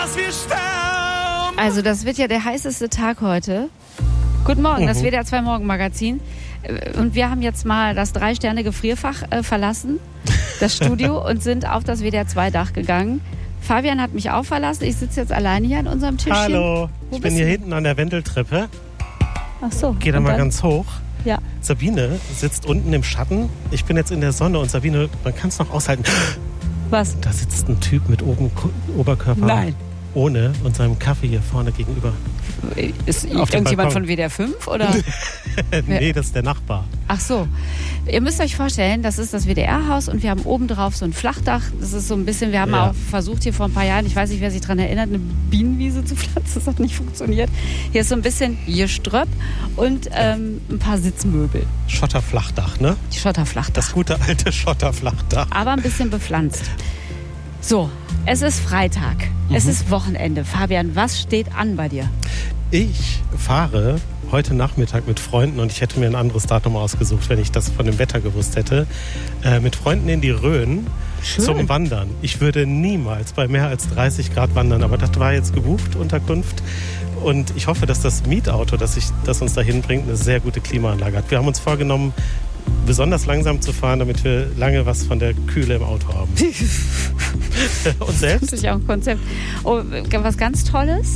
Also das wird ja der heißeste Tag heute. Guten Morgen, das WDR 2 Morgenmagazin. Und wir haben jetzt mal das 3-Sterne-Gefrierfach verlassen, das Studio, und sind auf das WDR 2 Dach gegangen. Fabian hat mich auch verlassen. Ich sitze jetzt alleine hier an unserem Tischchen. Hallo, ich bin hier hinten an der Wendeltreppe. Ach so. Geh da mal ganz hoch. Ja. Sabine sitzt unten im Schatten. Ich bin jetzt in der Sonne und Sabine, man kann es noch aushalten. Was? Da sitzt ein Typ mit Oberkörper. Nein. Ohne und seinem Kaffee hier vorne gegenüber. Ist irgendjemand von WDR 5 oder? Nee, das ist der Nachbar. Ach so. Ihr müsst euch vorstellen, das ist das WDR-Haus und wir haben oben drauf so ein Flachdach. Das ist so ein bisschen, wir haben auch versucht hier vor ein paar Jahren, ich weiß nicht, wer sich daran erinnert, eine Bienenwiese zu pflanzen. Das hat nicht funktioniert. Hier ist so ein bisschen Geströpp und ein paar Sitzmöbel. Schotterflachdach, ne? Schotterflachdach. Das gute alte Schotterflachdach. Aber ein bisschen bepflanzt. So, es ist Freitag. Es ist Wochenende. Fabian, was steht an bei dir? Ich fahre heute Nachmittag mit Freunden, und ich hätte mir ein anderes Datum ausgesucht, wenn ich das von dem Wetter gewusst hätte, mit Freunden in die Rhön zum Wandern. Ich würde niemals bei mehr als 30 Grad wandern, aber das war jetzt gebucht, Unterkunft. Und ich hoffe, dass das Mietauto, das uns dahin bringt, eine sehr gute Klimaanlage hat. Wir haben uns vorgenommen, besonders langsam zu fahren, damit wir lange was von der Kühle im Auto haben. Und selbst? Das ist ja auch ein Konzept. Oh, was ganz Tolles.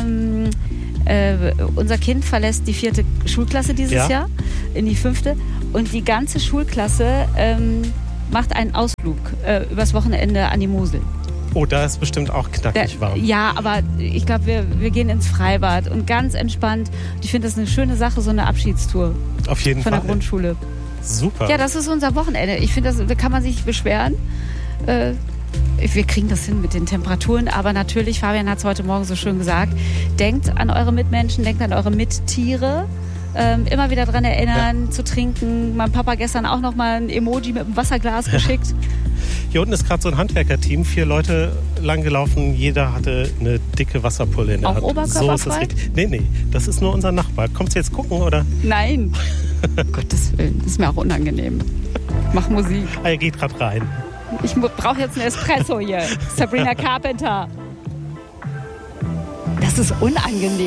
Unser Kind verlässt die 4. Schulklasse dieses Jahr in die 5. Und die ganze Schulklasse macht einen Ausflug übers Wochenende an die Mosel. Oh, da ist bestimmt auch knackig warm. Ja, aber ich glaube, wir gehen ins Freibad und ganz entspannt. Ich finde das eine schöne Sache, so eine Abschiedstour. Auf jeden Fall. Von der Grundschule. Super. Ja, das ist unser Wochenende. Ich finde, da kann man sich nicht beschweren. Wir kriegen das hin mit den Temperaturen, aber natürlich, Fabian hat es heute Morgen so schön gesagt, denkt an eure Mitmenschen, denkt an eure Mittiere. Immer wieder daran erinnern, zu trinken. Mein Papa gestern auch noch mal ein Emoji mit einem Wasserglas geschickt. Hier unten ist gerade so ein Handwerkerteam, 4 Leute lang gelaufen, jeder hatte eine dicke Wasserpulle in der Hand. Auch oberkörperfrei? Nee, das ist nur unser Nachbar. Kommst du jetzt gucken, oder? Nein. Gottes Willen, das ist mir auch unangenehm. Mach Musik. Er geht gerade rein. Ich brauche jetzt einen Espresso hier. Sabrina Carpenter. Das ist unangenehm.